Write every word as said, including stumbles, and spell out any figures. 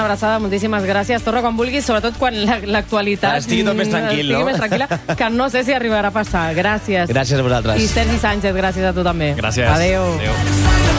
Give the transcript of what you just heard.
una abraçada, moltíssimes gràcies. Torna quan vulguis, sobretot quan l'actualitat... Estigui tot més tranquil, estigui no? més tranquil·la, que no sé si arribarà a passar. Gràcies. Gràcies a vosaltres. I Sergi Sánchez, gràcies a tu també. Gràcies. Adéu. Adéu.